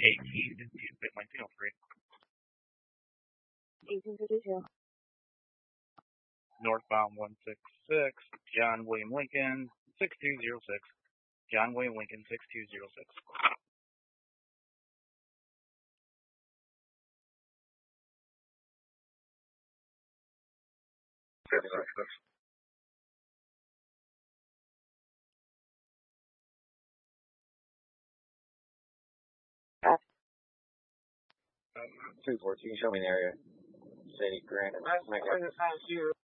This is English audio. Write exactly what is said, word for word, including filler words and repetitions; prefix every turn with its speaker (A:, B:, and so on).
A: eighteen fifty, Bitcoin feel free.
B: eighteen fifty-two.
A: Northbound one six six, John William Lincoln, six two zero six. John William Lincoln, six two zero six.
C: two fourteen, show me an area. City, Grant,